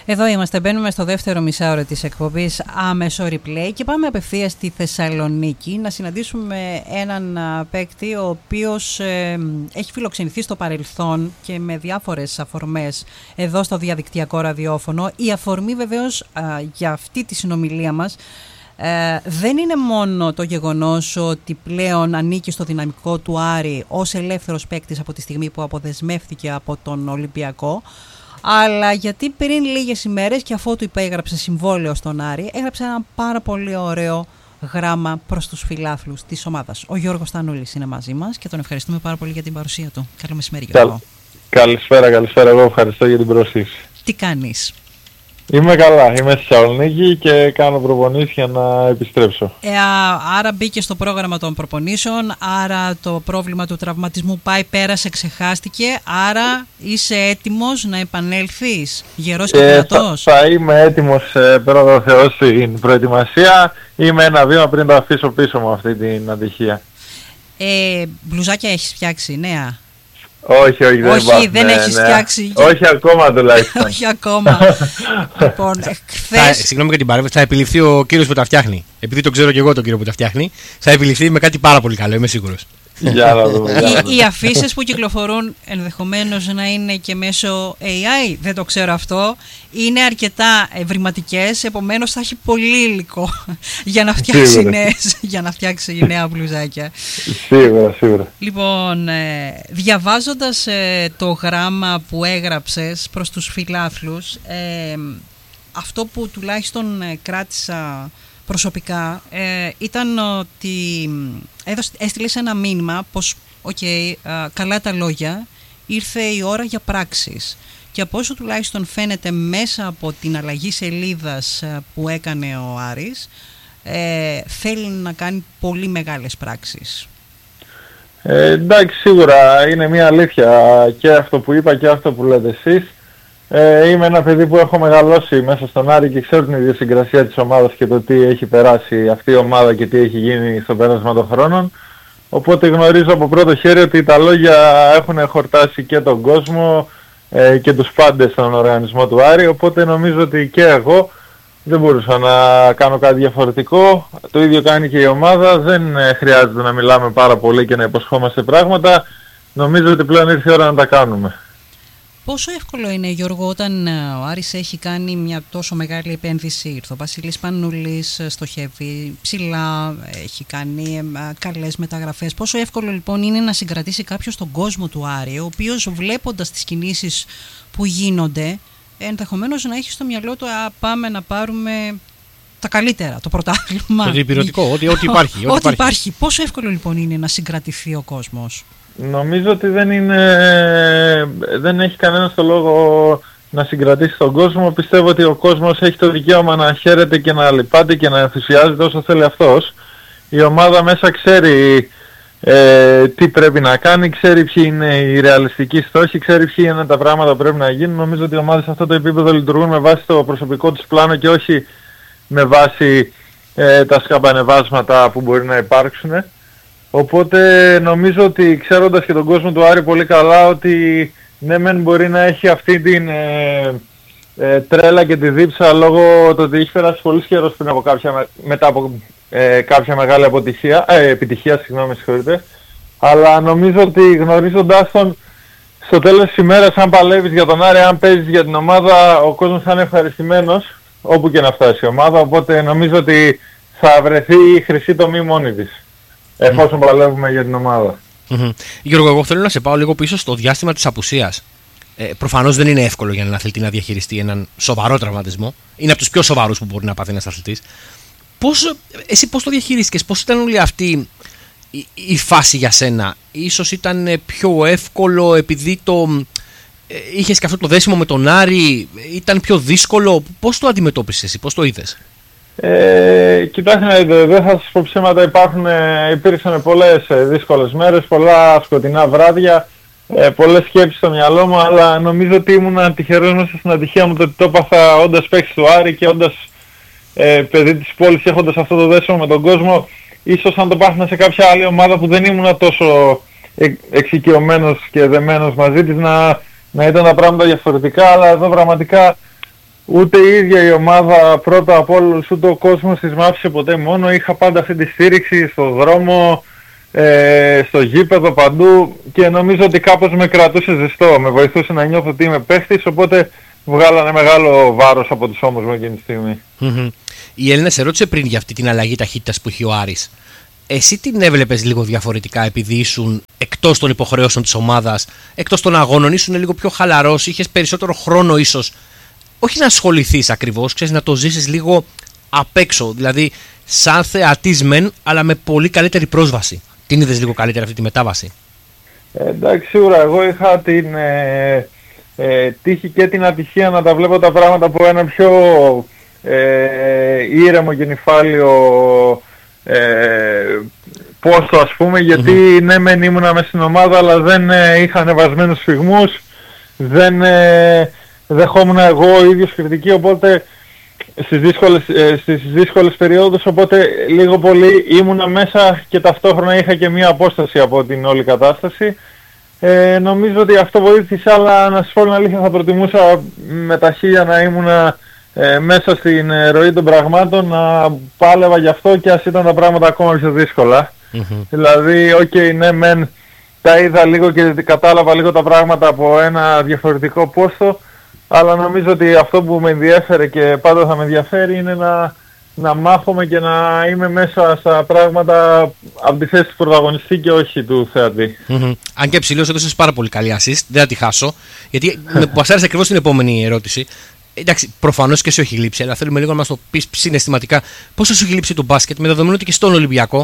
Εδώ είμαστε, μπαίνουμε στο δεύτερο μισάωρο της εκπομπής Άμεσο Replay και πάμε απευθείας στη Θεσσαλονίκη να συναντήσουμε έναν παίκτη ο οποίος έχει φιλοξενηθεί στο παρελθόν και με διάφορες αφορμές εδώ στο διαδικτυακό ραδιόφωνο. Η αφορμή βεβαίως για αυτή τη συνομιλία μας δεν είναι μόνο το γεγονός ότι πλέον ανήκει στο δυναμικό του Άρη ως ελεύθερος παίκτης από τη στιγμή που αποδεσμεύτηκε από τον Ολυμπιακό, αλλά γιατί πριν λίγες ημέρες και αφότου υπέγραψε συμβόλαιο στον Άρη, έγραψε ένα πάρα πολύ ωραίο γράμμα προς τους φιλάθλους της ομάδας. Ο Γιώργος Τανούλης είναι μαζί μας και τον ευχαριστούμε πάρα πολύ για την παρουσία του. Καλό μεσημέρι, Γιώργο. Καλησπέρα. Εγώ ευχαριστώ για την πρόσκληση. Τι κάνεις? Είμαι καλά, είμαι στη Θεσσαλονίκη και κάνω προπονήσεις για να επιστρέψω. Άρα μπήκε στο πρόγραμμα των προπονήσεων, άρα το πρόβλημα του τραυματισμού πέρασε, ξεχάστηκε, άρα είσαι έτοιμος να επανέλθεις γερός και δυνατός? Θα είμαι έτοιμος πρώτα Θεό στην προετοιμασία. Είμαι ένα βήμα πριν το αφήσω πίσω μου αυτή την ατυχία. Μπλουζάκια έχεις φτιάξει νέα? Όχι, δεν έχεις φτιάξει. Όχι ακόμα τουλάχιστον. Όχι ακόμα. Λοιπόν, συγγνώμη για την παρέμβαση, θα επιληφθεί ο κύριος που τα φτιάχνει. Επειδή το ξέρω και εγώ τον κύριο που τα φτιάχνει, θα επιληφθεί με κάτι πάρα πολύ καλό, είμαι σίγουρος. Για να δούμε. Οι αφίσες που κυκλοφορούν ενδεχομένως να είναι και μέσω AI, δεν το ξέρω αυτό. Είναι αρκετά ευρηματικές, επομένως θα έχει πολύ υλικό για να φτιάξει νέα μπλουζάκια. Σίγουρα. Λοιπόν, διαβάζοντας το γράμμα που έγραψες προς τους φιλάθλους, αυτό που τουλάχιστον κράτησα προσωπικά ήταν ότι έστειλες ένα μήνυμα πως καλά τα λόγια, ήρθε η ώρα για πράξεις, και από όσο τουλάχιστον φαίνεται μέσα από την αλλαγή σελίδας που έκανε ο Άρης, θέλει να κάνει πολύ μεγάλες πράξεις. Εντάξει, σίγουρα είναι μια αλήθεια και αυτό που είπα και αυτό που λέτε εσείς. Είμαι ένα παιδί που έχω μεγαλώσει μέσα στον Άρη και ξέρω την ιδιοσυγκρασία της ομάδας και το τι έχει περάσει αυτή η ομάδα και τι έχει γίνει στο πέρασμα των χρόνων. Οπότε γνωρίζω από πρώτο χέρι ότι τα λόγια έχουν χορτάσει και τον κόσμο και τους πάντες στον οργανισμό του Άρη. Οπότε νομίζω ότι και εγώ δεν μπορούσα να κάνω κάτι διαφορετικό. Το ίδιο κάνει και η ομάδα. Δεν χρειάζεται να μιλάμε πάρα πολύ και να υποσχόμαστε πράγματα. Νομίζω ότι πλέον ήρθε η ώρα να τα κάνουμε. Πόσο εύκολο είναι, Γιώργο, όταν ο Άρης έχει κάνει μια τόσο μεγάλη επένδυση, ήρθε ο Βασίλης Πανούλης, στοχεύει ψηλά, έχει κάνει καλές μεταγραφές. Πόσο εύκολο λοιπόν είναι να συγκρατήσει κάποιος τον κόσμο του Άρη, ο οποίος βλέποντας τις κινήσεις που γίνονται, ενδεχομένως να έχει στο μυαλό του πάμε να πάρουμε τα καλύτερα, το πρωτάθλημα. Το διπυρωτικό, ό,τι υπάρχει. Ό,τι υπάρχει. Πόσο εύκολο λοιπόν είναι να συγκρατηθεί ο κόσμος? Νομίζω ότι δεν έχει κανένας το λόγο να συγκρατήσει τον κόσμο. Πιστεύω ότι ο κόσμος έχει το δικαίωμα να χαίρεται και να λυπάται και να ενθουσιάζεται όσο θέλει αυτός. Η ομάδα μέσα ξέρει τι πρέπει να κάνει, ξέρει ποιοι είναι οι ρεαλιστικοί στόχοι, ξέρει ποιοι είναι τα πράγματα που πρέπει να γίνουν. Νομίζω ότι οι ομάδες σε αυτό το επίπεδο λειτουργούν με βάση το προσωπικό τους πλάνο και όχι με βάση τα σκαμπανεβάσματα που μπορεί να υπάρξουν. Οπότε νομίζω ότι ξέροντας και τον κόσμο του Άρη πολύ καλά ότι ναι μεν μπορεί να έχει αυτή την τρέλα και τη δίψα λόγω του ότι έχει περάσει πολύ καιρός μετά από κάποια μεγάλη επιτυχία, αλλά νομίζω ότι γνωρίζοντας τον στο τέλος της ημέρας, αν παλεύεις για τον Άρη, αν παίζεις για την ομάδα, ο κόσμος θα είναι ευχαριστημένος όπου και να φτάσει η ομάδα, οπότε νομίζω ότι θα βρεθεί η χρυσή τομή μόνη της. Εφόσον παλεύουμε για την ομάδα. Γιώργο, εγώ θέλω να σε πάω λίγο πίσω στο διάστημα της απουσίας. Προφανώς δεν είναι εύκολο για έναν αθλητή να διαχειριστεί έναν σοβαρό τραυματισμό. Είναι από τους πιο σοβαρούς που μπορεί να πάθει ένας αθλητής. Εσύ πώς το διαχειρίστηκες, πώς ήταν όλη αυτή η φάση για σένα? Ίσως ήταν πιο εύκολο επειδή είχες και αυτό το δέσιμο με τον Άρη, ήταν πιο δύσκολο? Πώς το αντιμετώπισες εσύ, πώς το είδες? Κοιτάξτε, δεν θα σας πω ψέματα, υπήρξαν πολλές δύσκολες μέρες, πολλά σκοτεινά βράδια, πολλές σκέψεις στο μυαλό μου, αλλά νομίζω ότι ήμουν τυχερός μέσα στην ατυχία μου το ότι το έπαθα όντας παίκτης του Άρη και όντας παιδί της πόλης, έχοντας αυτό το δέσιμο με τον κόσμο. Ίσως αν το πάθαινα σε κάποια άλλη ομάδα που δεν ήμουν τόσο εξοικειωμένος και δεμένος μαζί της να ήταν τα πράγματα διαφορετικά, αλλά εδώ πραγματικά ούτε η ίδια η ομάδα πρώτα απ' όλους, ούτε ο κόσμος της μ' άφησε ποτέ μόνο. Είχα πάντα αυτή τη στήριξη στο δρόμο, στο γήπεδο, παντού, και νομίζω ότι κάπως με κρατούσε ζεστό, με βοηθούσε να νιώθω ότι είμαι παίχτης, οπότε βγάλανε μεγάλο βάρος από τους ώμους μου εκείνη τη στιγμή. Η Έλληνα σε ρώτησε πριν για αυτή την αλλαγή ταχύτητας που είχε ο Άρης. Εσύ την έβλεπες λίγο διαφορετικά, επειδή ήσουν εκτός των υποχρεώσεων της ομάδας, εκτός των αγώνων, ήσουν λίγο πιο χαλαρός, είχες περισσότερο χρόνο ίσως, όχι να ασχοληθείς ακριβώς, ξέρεις, να το ζήσεις λίγο απ' έξω, δηλαδή σαν θεατής μεν, αλλά με πολύ καλύτερη πρόσβαση. Την είδες λίγο καλύτερα αυτή τη μετάβαση? Εντάξει, σίγουρα εγώ είχα την τύχη και την ατυχία να τα βλέπω τα πράγματα από ένα πιο ήρεμο και νυφάλιο πόστο, ας πούμε, γιατί ναι μεν ήμουνα μες στην ομάδα, αλλά δεν είχα ανεβασμένους σφυγμούς, δεν δεχόμουν εγώ ο ίδιος κριτική, οπότε στις δύσκολες περιόδους, οπότε λίγο πολύ ήμουνα μέσα και ταυτόχρονα είχα και μία απόσταση από την όλη κατάσταση. Νομίζω ότι αυτό βοήθησε, αλλά να σας πω την αλήθεια, θα προτιμούσα με τα χίλια να ήμουνα μέσα στην ροή των πραγμάτων, να πάλευα γι' αυτό και ας ήταν τα πράγματα ακόμα πιο δύσκολα. Δηλαδή, ναι μεν τα είδα λίγο και κατάλαβα λίγο τα πράγματα από ένα διαφορετικό πόστο, αλλά νομίζω ότι αυτό που με ενδιέφερε και πάντα θα με ενδιαφέρει είναι να μάχομαι και να είμαι μέσα στα πράγματα από τη θέση του πρωταγωνιστή και όχι του θεατή. Αν και ψηλός έδωσες πάρα πολύ καλή assist, δεν θα τη χάσω, γιατί μας άρεσε ακριβώς την επόμενη ερώτηση. Εντάξει, προφανώς και εσύ έχει λείψει, αλλά θέλουμε λίγο να μας το πεις συναισθηματικά πόσο σου έχει λείψει το μπάσκετ, με δεδομένο ότι και στον Ολυμπιακό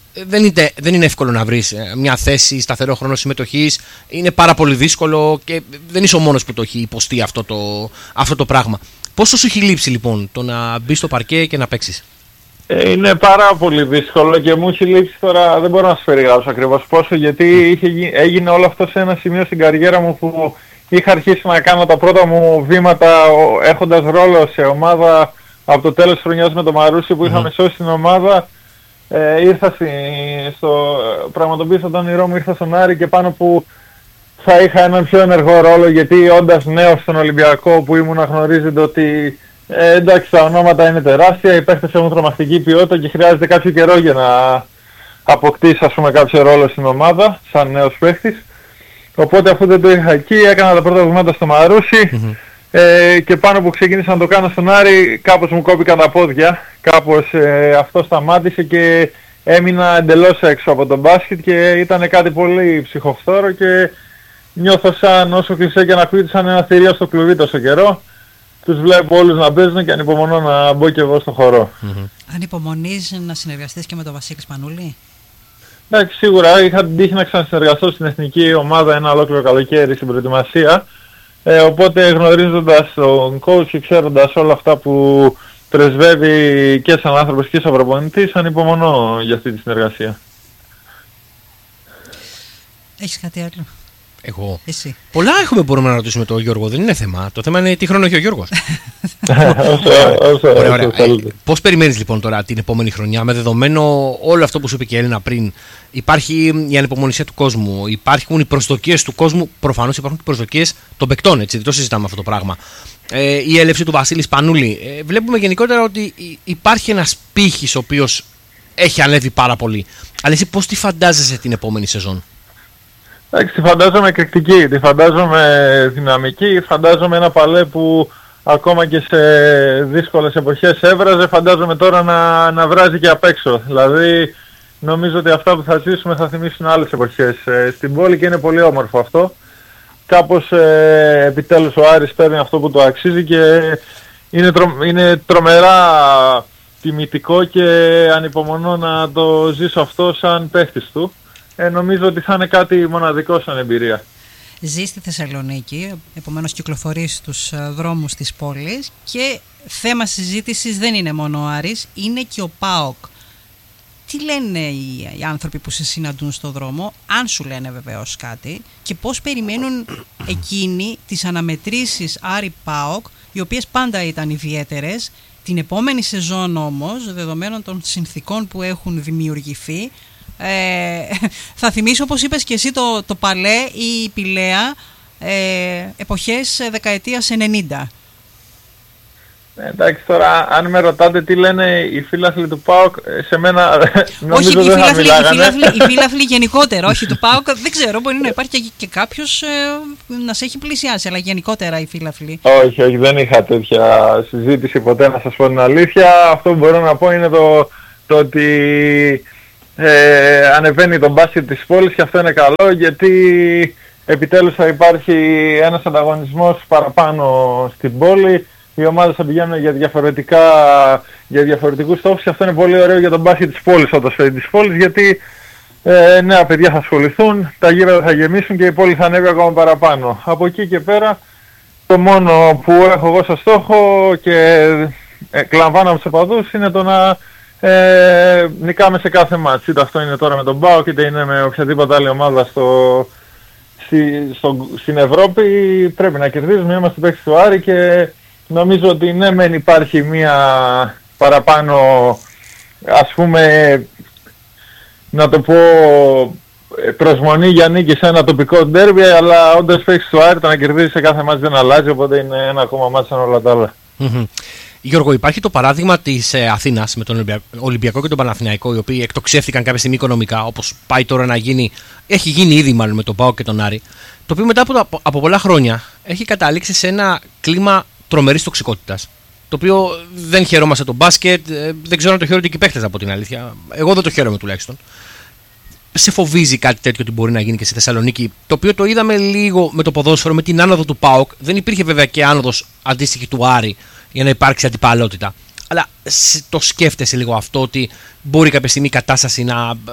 δεν είναι εύκολο να βρεις μια θέση, σταθερό χρόνο συμμετοχής. Είναι πάρα πολύ δύσκολο και δεν είσαι ο μόνος που το έχει υποστεί αυτό το πράγμα. Πόσο σου έχει λείψει λοιπόν το να μπεις στο παρκέ και να παίξεις? Είναι πάρα πολύ δύσκολο και μου έχει λείψει τώρα, δεν μπορώ να σας περιγράψω ακριβώς πόσο, γιατί έγινε όλο αυτό σε ένα σημείο στην καριέρα μου που είχα αρχίσει να κάνω τα πρώτα μου βήματα έχοντας ρόλο σε ομάδα από το τέλος της χρονιάς με το Μαρούσι που είχαμε σώσει την ομάδα. Ήρθα πραγματοποίησα το όνειρό μου, ήρθα στον Άρη και πάνω που θα είχα έναν πιο ενεργό ρόλο, γιατί όντας νέος στον Ολυμπιακό που ήμουν, γνωρίζετε ότι εντάξει, τα ονόματα είναι τεράστια, οι παίχτες έχουν τρομακτική ποιότητα και χρειάζεται κάποιο καιρό για να αποκτήσει, ας πούμε, κάποιο ρόλο στην ομάδα σαν νέος παίχτης. Οπότε αφού δεν το είχα εκεί, έκανα τα πρώτα βήματα στο Μαρούσι και πάνω που ξεκίνησα να το κάνω στον Άρη, κάπως μου κόπηκαν τα πόδια, κάπως αυτό σταμάτησε και έμεινα εντελώς έξω από τον μπάσκετ και ήταν κάτι πολύ ψυχοφθόρο και νιώθω σαν, όσο κλεισέ και να ακούγεται, σαν ένα θηρίο στο κλουβί τόσο καιρό. Τους βλέπω όλους να παίζουν και ανυπομονώ να μπω και εγώ στο χορό. Ανυπομονείς να συνεργαστείς και με τον Βασίλη Σπανούλη? Εντάξει, σίγουρα είχα την τύχη να ξανασυνεργαστώ στην εθνική ομάδα ένα ολόκληρο καλοκαίρι στην προετοιμασία. Οπότε γνωρίζοντας τον coach και ξέροντας όλα αυτά που πρεσβεύει και σαν άνθρωπος και σαν προπονητής, ανυπομονώ για αυτή τη συνεργασία. Έχεις κάτι άλλο? Εγώ. Εσύ. Πολλά έχουμε, μπορούμε να ρωτήσουμε τον Γιώργο, δεν είναι θέμα. Το θέμα είναι τι χρόνο έχει ο Γιώργος. Ωραία. Πώς περιμένεις λοιπόν τώρα την επόμενη χρονιά, με δεδομένο όλο αυτό που σου είπε και η Έλληνα πριν? Υπάρχει η ανυπομονησία του κόσμου, υπάρχουν οι προσδοκίες του κόσμου, προφανώς υπάρχουν και οι προσδοκίες των παικτών, έτσι, δεν το συζητάμε αυτό το πράγμα. Η έλευση του Βασίλη Σπανούλη. Βλέπουμε γενικότερα ότι υπάρχει ένας πύχης ο οποίος έχει ανέβει πάρα πολύ. Αλλά εσύ πώς τη φαντάζεσαι την επόμενη σεζόν? Εντάξει, τη φαντάζομαι εκρηκτική, τη φαντάζομαι δυναμική, φαντάζομαι ένα παλέ που ακόμα και σε δύσκολες εποχές έβραζε, φαντάζομαι τώρα να βράζει και απ' έξω. Δηλαδή νομίζω ότι αυτά που θα ζήσουμε θα θυμίσουν άλλες εποχές στην πόλη και είναι πολύ όμορφο αυτό. Κάπως επιτέλους ο Άρης παίρνει αυτό που το αξίζει και είναι τρομερά τιμητικό και ανυπομονώ να το ζήσω αυτό σαν παίχτης του. Νομίζω ότι θα είναι κάτι μοναδικό σαν εμπειρία. Ζει στη Θεσσαλονίκη, επομένως κυκλοφορείς στους δρόμους της πόλης και θέμα συζήτησης δεν είναι μόνο ο Άρης, είναι και ο ΠΑΟΚ. Τι λένε οι άνθρωποι που σε συναντούν στο δρόμο, αν σου λένε βεβαίως κάτι, και πώς περιμένουν εκείνοι τις αναμετρήσεις Άρη ΠΑΟΚ, οι οποίες πάντα ήταν ιδιαίτερες. Την επόμενη σεζόν όμως, δεδομένων των συνθήκων που έχουν δημιουργηθεί, θα θυμίσω, όπως είπες και εσύ, το Παλέ ή η Πηλαία εποχές δεκαετίας 90. Εντάξει, τώρα αν με ρωτάτε τι λένε οι φίλαθλοι του ΠΑΟΚ, σε μένα όχι, δεν θα μιλάγανε. Οι φίλαθλοι γενικότερα, όχι του ΠΑΟΚ, δεν ξέρω, μπορεί να υπάρχει και κάποιος να σε έχει πλησιάσει, αλλά γενικότερα οι φίλαθλοι. Όχι, δεν είχα τέτοια συζήτηση ποτέ, να σας πω την αλήθεια. Αυτό που μπορώ να πω είναι το ότι ανεβαίνει το μπάσκετ της πόλης και αυτό είναι καλό, γιατί επιτέλους θα υπάρχει ένας ανταγωνισμός παραπάνω στην πόλη. Οι ομάδες θα πηγαίνουν για διαφορετικούς στόχους και αυτό είναι πολύ ωραίο για τον μπάσκετ της πόλης, όντως της πόλης, γιατί νέα παιδιά θα ασχοληθούν, τα γήπεδα θα γεμίσουν και η πόλη θα ανέβει ακόμα παραπάνω. Από εκεί και πέρα, το μόνο που έχω εγώ στο στόχο και κλαμβάνω από τους οπαδούς είναι το να νικάμε σε κάθε μάτς. Είτε αυτό είναι τώρα με τον ΠΑΟΚ, είτε είναι με οποιαδήποτε άλλη ομάδα στην Ευρώπη. Πρέπει να κερδίζουμε, είμαστε παίκτες του Άρη και νομίζω ότι ναι μεν υπάρχει μία παραπάνω, ας πούμε, να το πω, προσμονή για νίκη σε ένα τοπικό ντέρμπι, αλλά όντως παίξεις του Άρη, το να κερδίζει σε κάθε μάτς δεν αλλάζει, οπότε είναι ένα ακόμα μάτς σαν όλα τα άλλα. Γιώργο, υπάρχει το παράδειγμα της Αθήνας με τον Ολυμπιακό και τον Παναθηναϊκό, οι οποίοι εκτοξεύτηκαν κάποια στιγμή οικονομικά, όπως πάει τώρα να γίνει, έχει γίνει ήδη μάλλον με τον ΠΑΟΚ και τον Άρη, το οποίο μετά από πολλά χρόνια έχει καταλήξει σε ένα κλίμα τρομερής τοξικότητας. Το οποίο δεν χαιρόμαστε το μπάσκετ, δεν ξέρω αν το χαίρονται και οι παίκτες από την αλήθεια. Εγώ δεν το χαίρομαι τουλάχιστον. Σε φοβίζει κάτι τέτοιο ότι μπορεί να γίνει και στη Θεσσαλονίκη, το οποίο το είδαμε λίγο με το ποδόσφαιρο, με την άνοδο του ΠΑΟΚ. Δεν υπήρχε βέβαια και άνοδος αντίστοιχη του Άρη για να υπάρξει αντιπαλότητα. Αλλά το σκέφτεσαι λίγο αυτό, ότι μπορεί κάποια στιγμή η κατάσταση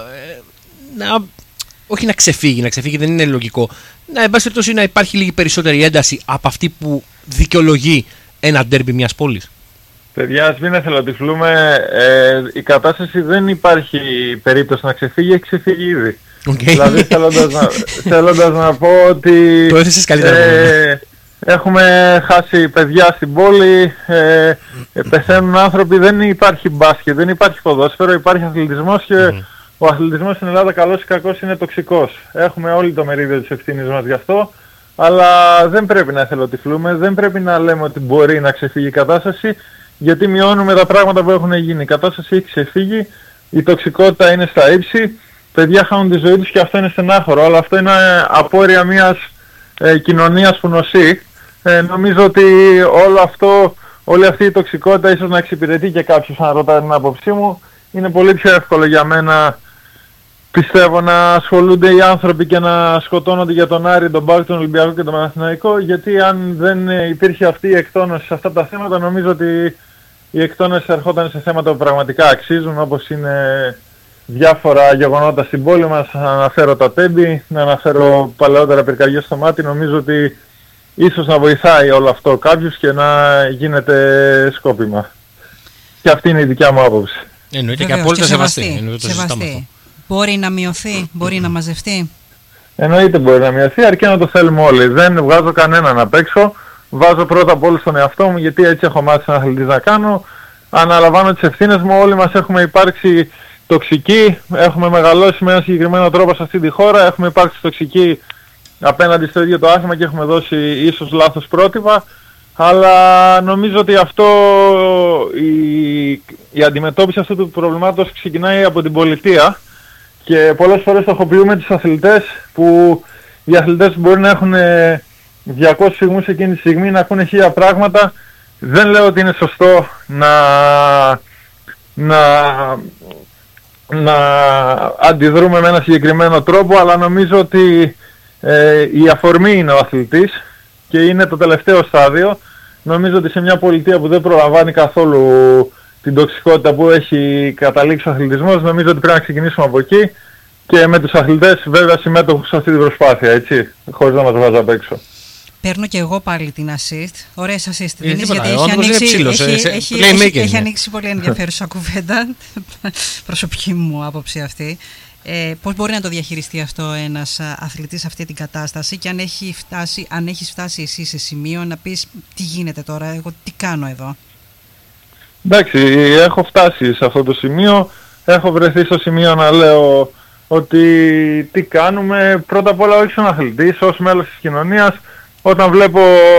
όχι να ξεφύγει δεν είναι λογικό. Εν πάση περιπτώσει να υπάρχει λίγη περισσότερη ένταση από αυτή που δικαιολογεί ένα ντέρμπι μιας πόλης. Παιδιά, ας μην εθελοτυφλούμε, η κατάσταση δεν υπάρχει περίπτωση να ξεφύγει, έχει ξεφύγει ήδη. Okay. Δηλαδή θέλοντας να πω ότι το έθεσες καλύτερα. Έχουμε χάσει παιδιά στην πόλη, πεθαίνουν άνθρωποι, δεν υπάρχει μπάσκετ, δεν υπάρχει ποδόσφαιρο, υπάρχει αθλητισμός και ο αθλητισμός στην Ελλάδα, καλός ή κακός, είναι τοξικός. Έχουμε όλοι το μερίδιο της ευθύνης μας γι' αυτό, αλλά δεν πρέπει να εθελοτυφλούμε, δεν πρέπει να λέμε ότι μπορεί να ξεφύγει η κατάσταση, γιατί μειώνουμε τα πράγματα που έχουν γίνει. Η κατάσταση έχει ξεφύγει, η τοξικότητα είναι στα ύψη, παιδιά χάνουν τη ζωή τους και αυτό είναι στενάχωρο, αλλά αυτό είναι απόρρια μιας κοινωνίας που νοσεί. Νομίζω ότι όλη αυτή η τοξικότητα ίσως να εξυπηρετεί και κάποιους, αν ρωτάει την άποψή μου. Είναι πολύ πιο εύκολο για μένα, πιστεύω, να ασχολούνται οι άνθρωποι και να σκοτώνονται για τον Άρη, τον ΠΑΟΚ, τον Ολυμπιακό και τον Παναθηναϊκό, γιατί αν δεν υπήρχε αυτή η εκτόνωση σε αυτά τα θέματα, νομίζω ότι η εκτόνωση ερχόταν σε θέματα που πραγματικά αξίζουν, όπως είναι διάφορα γεγονότα στην πόλη μας. Να αναφέρω τα τέμπη, να αναφέρω παλαιότερα πυρκαγιές στο μάτι. Νομίζω ότι ίσως να βοηθάει όλο αυτό κάποιους και να γίνεται σκόπιμα. Και αυτή είναι η δικιά μου άποψη. Εννοείται και απόλυτα σεβαστή. Μπορεί να μειωθεί, μπορεί να μαζευτεί. Εννοείται μπορεί να μειωθεί, αρκεί να το θέλουμε όλοι. Δεν βγάζω κανέναν απ' έξω. Βάζω πρώτα απ' όλους τον εαυτό μου, γιατί έτσι έχω μάθει σαν αθλητής να κάνω. Αναλαμβάνω τις ευθύνες μου. Όλοι μας έχουμε υπάρξει τοξικοί. Έχουμε μεγαλώσει με έναν συγκεκριμένο τρόπο σε αυτή τη χώρα. Έχουμε υπάρξει τοξικοί απέναντι στο ίδιο το άθλημα και έχουμε δώσει ίσως λάθος πρότυπα. Αλλά νομίζω ότι η αντιμετώπιση αυτού του προβλήματος ξεκινάει από την πολιτεία και πολλές φορές στοχοποιούμε τους αθλητές, που οι αθλητές μπορεί να έχουν 200 φυγμούς εκείνη τη στιγμή, να ακούνε 1000 πράγματα. Δεν λέω ότι είναι σωστό να αντιδρούμε με ένα συγκεκριμένο τρόπο, αλλά νομίζω ότι η αφορμή είναι ο αθλητής και είναι το τελευταίο στάδιο. Νομίζω ότι σε μια πολιτεία που δεν προλαμβάνει καθόλου την τοξικότητα που έχει καταλήξει ο αθλητισμός, νομίζω ότι πρέπει να ξεκινήσουμε από εκεί και με τους αθλητές βέβαια συμμέτοχους σε αυτή την προσπάθεια, έτσι, χωρίς να μας βάζω απ' έξω. Παίρνω και εγώ πάλι την assist. Ωραίες assist δίνεις, γιατί έχει ανοίξει πολύ ενδιαφέρουσα κουβέντα. Προσωπική μου άποψη αυτή. Πώς μπορεί να το διαχειριστεί αυτό ένας αθλητής σε αυτή την κατάσταση, και αν έχεις φτάσει εσύ σε σημείο να πεις τι γίνεται τώρα, εγώ τι κάνω εδώ? Εντάξει, έχω φτάσει σε αυτό το σημείο, έχω βρεθεί στο σημείο να λέω ότι τι κάνουμε. Πρώτα απ' όλα όχι σαν αθλητής, ως μέλος της κοινωνίας, όταν βλέπω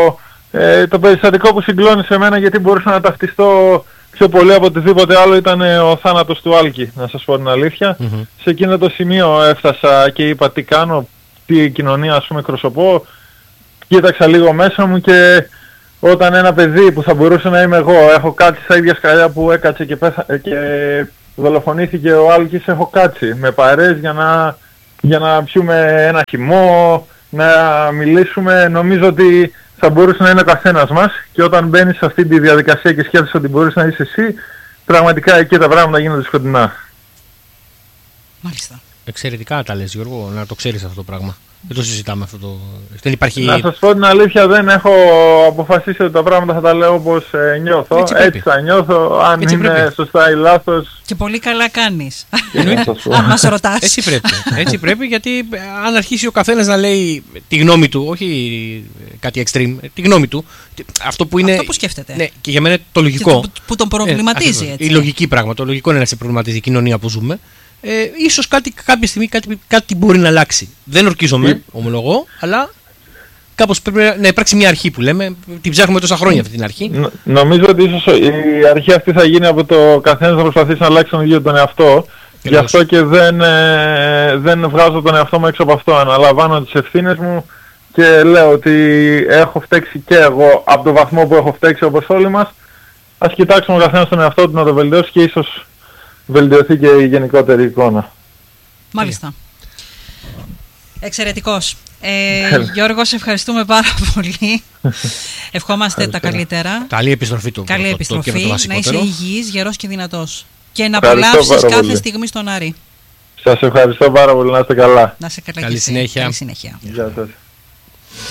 το περιστατικό που συγκλώνησε εμένα, γιατί μπορούσα να ταυτιστώ πιο πολύ από οτιδήποτε άλλο, ήταν ο θάνατος του Άλκη, να σας πω την αλήθεια. Σε εκείνο το σημείο έφτασα και είπα τι κάνω, τι κοινωνία ας πούμε εκπροσωπώ. Κοίταξα λίγο μέσα μου και όταν ένα παιδί που θα μπορούσε να είμαι εγώ, έχω κάτσει στα ίδια σκαλιά που έκατσε και δολοφονήθηκε ο Άλκης, έχω κάτσει με παρέες για να πιούμε ένα χυμό, να μιλήσουμε. Νομίζω ότι θα μπορούσε να είναι ο καθένας μας, και όταν μπαίνεις σε αυτή τη διαδικασία και σκέφτεσαι ότι μπορείς να είσαι εσύ, πραγματικά εκεί τα πράγματα γίνονται σκοτεινά. Μάλιστα. Εξαιρετικά τα λες, Γιώργο, να το ξέρεις αυτό το πράγμα. Δεν το συζητάμε αυτό το... Δεν υπάρχει... Να σας πω την αλήθεια, δεν έχω αποφασίσει ότι τα πράγματα θα τα λέω όπως νιώθω. Έτσι θα νιώθω, αν έτσι είναι πρέπει. σωστά ή λάθος. Και πολύ καλά κάνεις. Αν μας ρωτάς. Έτσι πρέπει, γιατί αν αρχίσει ο καθένας να λέει τη γνώμη του, όχι κάτι extreme, τη γνώμη του, αυτό που είναι... Αυτό που σκέφτεται. Ναι, και για μένα το λογικό. Που τον προβληματίζει έτσι. Η λογική πράγμα, το λογικό είναι να σε προβληματίζει η κοινωνία που ζούμε. Ίσως κάποια στιγμή κάτι μπορεί να αλλάξει. Δεν ορκίζομαι, ομολογώ, αλλά κάπως πρέπει να υπάρξει μια αρχή που λέμε. Την ψάχνουμε τόσα χρόνια αυτή την αρχή. Νομίζω ότι ίσως η αρχή αυτή θα γίνει από το καθένας να προσπαθήσει να αλλάξει τον ίδιο τον εαυτό. Γι' αυτό και δεν βγάζω τον εαυτό μου έξω από αυτό. Αναλαμβάνω τις ευθύνες μου και λέω ότι έχω φταίξει και εγώ από το βαθμό που έχω φταίξει, όπως όλοι μας. Ας κοιτάξουμε ο καθένας τον εαυτό του να το βελτιώσει και ίσως βελτιωθεί και η γενικότερη εικόνα. Μάλιστα. Εξαιρετικός. Γιώργο, σε ευχαριστούμε πάρα πολύ. Ευχόμαστε τα καλύτερα. Καλή επιστροφή του. Καλή επιστροφή, να είσαι υγιής, γερός και δυνατός. Και να απολαύσεις κάθε στιγμή στον Άρη. Σας ευχαριστώ πάρα πολύ, να είστε καλά. Να είστε καλά. Καλή συνέχεια. Καλή συνέχεια. Γεια σας.